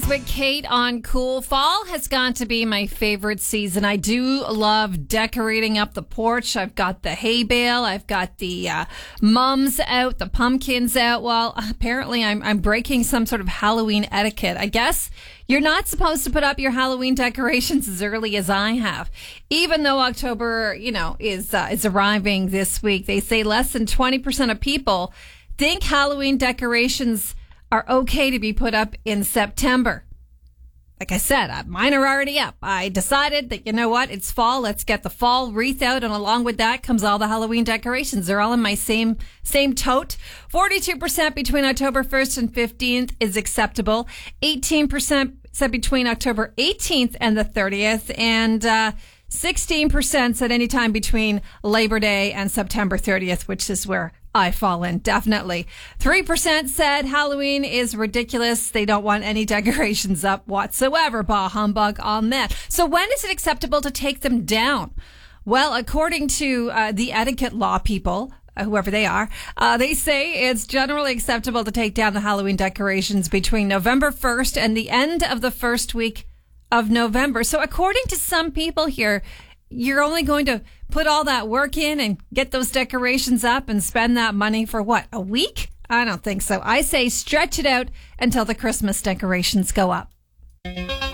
Weekdays with Kate on Cool. Fall has gone to be my favorite season. I do love decorating up the porch. I've got the hay bale. I've got the mums out, the pumpkins out. Well, apparently I'm breaking some sort of Halloween etiquette. I guess you're not supposed to put up your Halloween decorations as early as I have. Even though October, is arriving this week, they say less than 20% of people think Halloween decorations are okay to be put up in September. Like I said, mine are already up. I decided that, you know what, it's fall. Let's get the fall wreath out. And along with that comes all the Halloween decorations. They're all in my same tote. 42% between October 1st and 15th is acceptable. 18% said between October 18th and the 30th. And 16% said any time between Labor Day and September 30th, which is where I fall in, definitely. 3% said Halloween is ridiculous. They don't want any decorations up whatsoever. Bah humbug on that. So when is it acceptable to take them down? Well, according to the etiquette law people, whoever they are, they say it's generally acceptable to take down the Halloween decorations between November 1st and the end of the first week of November. So according to some people here, you're only going to put all that work in and get those decorations up and spend that money for what, a week? I don't think so. I say stretch it out until the Christmas decorations go up.